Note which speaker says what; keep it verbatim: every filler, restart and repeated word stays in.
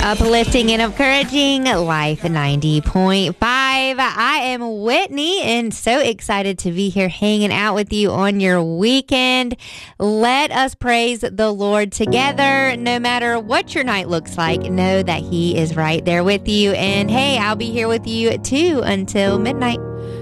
Speaker 1: Uplifting and encouraging Life ninety point five. I am Whitney and so excited to be here hanging out with you on your weekend. Let us praise the Lord together. No matter what your night looks like, know that He is right there with you. And hey, I'll be here with you too until midnight.